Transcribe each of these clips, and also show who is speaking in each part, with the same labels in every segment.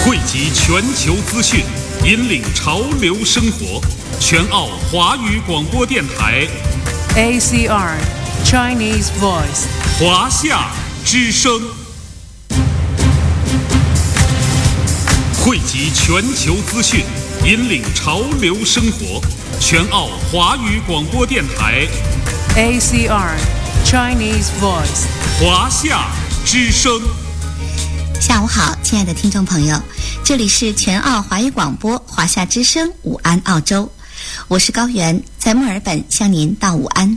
Speaker 1: 汇集全球资讯，引领潮流生活。全澳华语广播电台
Speaker 2: ACR Chinese Voice
Speaker 1: 华夏之声，汇集全球资讯，引领潮流生活。全澳华语广播电台
Speaker 2: ACR Chinese Voice
Speaker 1: 华夏之声。
Speaker 3: 下午好，亲爱的听众朋友，这里是全澳华语广播华夏之声午安澳洲，我是高原，在墨尔本向您道午安。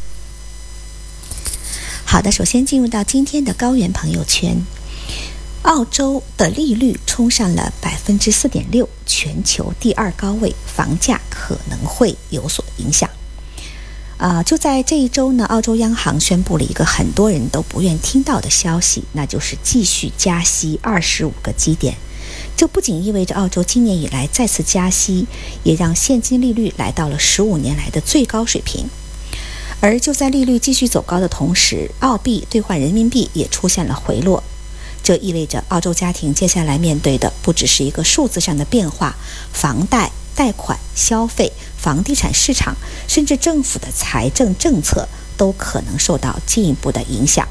Speaker 3: 好的，首先进入到今天的高原朋友圈。澳洲的利率冲上了 4.6%， 全球第二高位，房价可能会有所影响。就在这一周呢，澳洲央行宣布了一个很多人都不愿听到的消息，那就是继续加息25个基点。这不仅意味着澳洲今年以来再次加息，也让现金利率来到了15年来的最高水平。而就在利率继续走高的同时，澳币兑换人民币也出现了回落。这意味着澳洲家庭接下来面对的不只是一个数字上的变化，房贷、贷款、消费、房地产市场，甚至政府的财政政策都可能受到进一步的影响。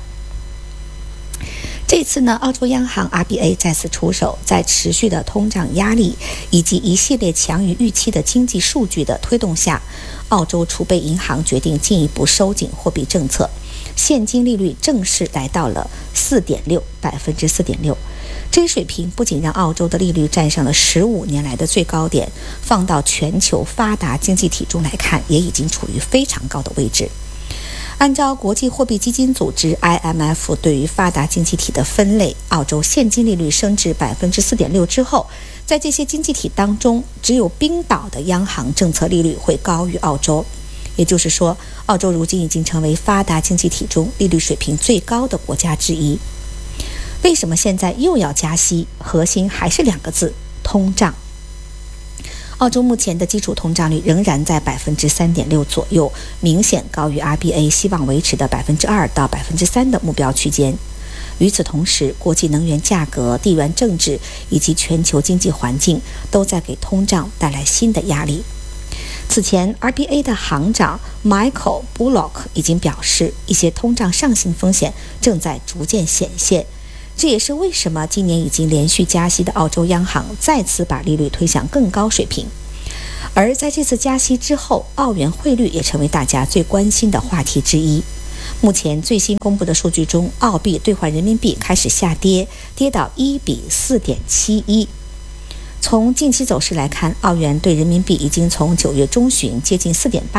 Speaker 3: 这次呢，澳洲央行 RBA 再次出手，在持续的通胀压力以及一系列强于预期的经济数据的推动下，澳洲储备银行决定进一步收紧货币政策，现金利率正式来到了 4.6%。这一水平不仅让澳洲的利率站上了15年来的最高点，放到全球发达经济体中来看，也已经处于非常高的位置。按照国际货币基金组织 IMF 对于发达经济体的分类，澳洲现金利率升至 4.6% 之后，在这些经济体当中，只有冰岛的央行政策利率会高于澳洲。也就是说，澳洲如今已经成为发达经济体中利率水平最高的国家之一。为什么现在又要加息？核心还是两个字：通胀。澳洲目前的基础通胀率仍然在 3.6% 左右，明显高于 RBA 希望维持的 2% 到 3% 的目标区间。与此同时，国际能源价格、地缘政治以及全球经济环境都在给通胀带来新的压力。此前 RBA 的行长 Michael Bullock 已经表示，一些通胀上行风险正在逐渐显现。这也是为什么今年已经连续加息的澳洲央行再次把利率推向更高水平。而在这次加息之后，澳元汇率也成为大家最关心的话题之一。目前最新公布的数据中，澳币兑换人民币开始下跌，跌到1比4.71。从近期走势来看，澳元对人民币已经从9月中旬接近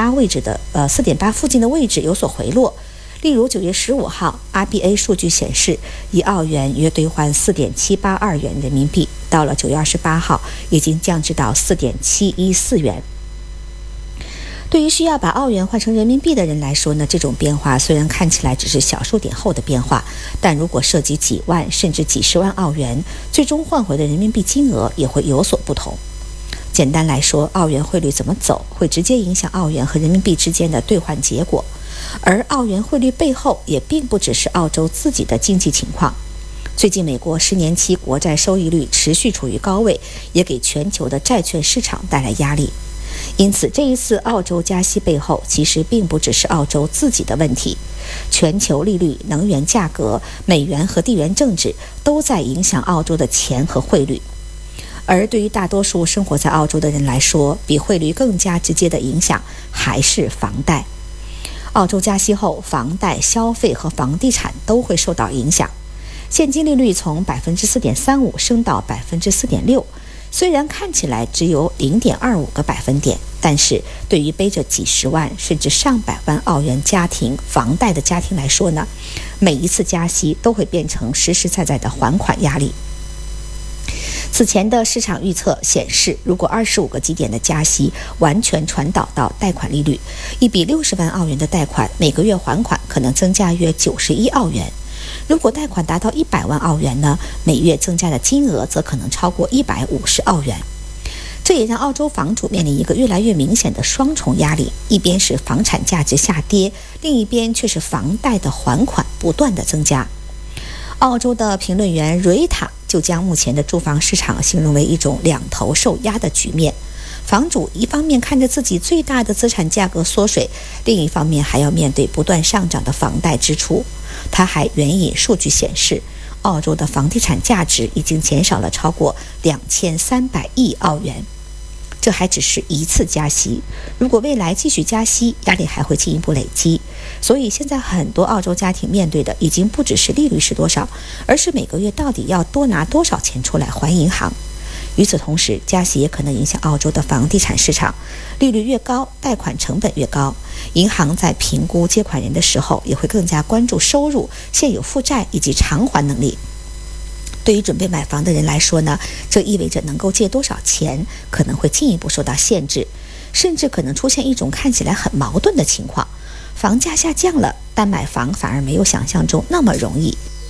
Speaker 3: 4.8附近的位置有所回落。例如9月15号 RBA 数据显示，一澳元约兑换4.782元人民币，到了9月28号已经降至到4.714元。对于需要把澳元换成人民币的人来说呢，这种变化虽然看起来只是小数点后的变化，但如果涉及几万甚至几十万澳元，最终换回的人民币金额也会有所不同。简单来说，澳元汇率怎么走会直接影响澳元和人民币之间的兑换结果，而澳元汇率背后也并不只是澳洲自己的经济情况。最近美国10年期国债收益率持续处于高位，也给全球的债券市场带来压力。因此这一次澳洲加息背后其实并不只是澳洲自己的问题，全球利率、能源价格、美元和地缘政治都在影响澳洲的钱和汇率。而对于大多数生活在澳洲的人来说，比汇率更加直接的影响还是房贷。澳洲加息后，房贷、消费和房地产都会受到影响。现金利率从 4.35% 升到 4.6%， 虽然看起来只有 0.25个百分点，但是对于背着几十万甚至上百万澳元家庭房贷的家庭来说呢，每一次加息都会变成实实在在的还款压力。此前的市场预测显示，如果25个基点的加息完全传导到贷款利率，一笔60万澳元的贷款每个月还款可能增加约91澳元。如果贷款达到100万澳元呢，每月增加的金额则可能超过150澳元。这也让澳洲房主面临一个越来越明显的双重压力，一边是房产价值下跌，另一边却是房贷的还款不断的增加。澳洲的评论员瑞塔就将目前的住房市场形容为一种两头受压的局面。房主一方面看着自己最大的资产价格缩水，另一方面还要面对不断上涨的房贷支出。他还援引数据显示，澳洲的房地产价值已经减少了超过2300亿澳元。这还只是一次加息，如果未来继续加息，压力还会进一步累积。所以现在很多澳洲家庭面对的已经不只是利率是多少，而是每个月到底要多拿多少钱出来还银行。与此同时，加息也可能影响澳洲的房地产市场，利率越高，贷款成本越高，银行在评估接款人的时候也会更加关注收入、现有负债以及偿还能力。对于准备买房的人来说呢，这意味着能够借多少钱可能会进一步受到限制，甚至可能出现一种看起来很矛盾的情况：房价下降了，但买房反而没有想象中那么容易。